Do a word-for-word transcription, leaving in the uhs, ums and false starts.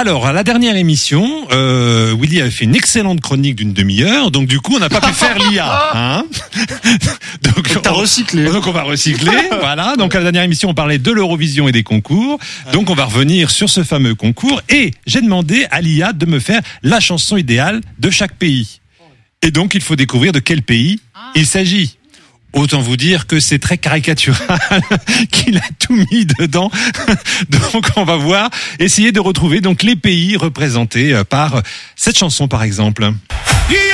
Alors, à la dernière émission, euh, Willy avait fait une excellente chronique d'une demi-heure, donc du coup, on n'a pas pu faire l'I A. Hein donc, donc, t'as on, recyclé. Donc, on va recycler. Voilà. Donc, à la dernière émission, on parlait de l'Eurovision et des concours. Donc, on va revenir sur ce fameux concours. Et j'ai demandé à l'I A de me faire la chanson idéale de chaque pays. Et donc, il faut découvrir de quel pays il s'agit. Autant vous dire que c'est très caricatural, qu'il a tout mis dedans. Donc on va voir, essayer de retrouver donc les pays représentés par cette chanson par exemple.